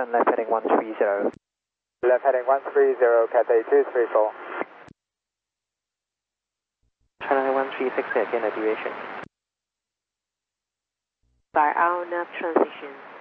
turn left heading 130. Left heading 130, Cathay 234. Turn 1368 again, duration. By our nav transition.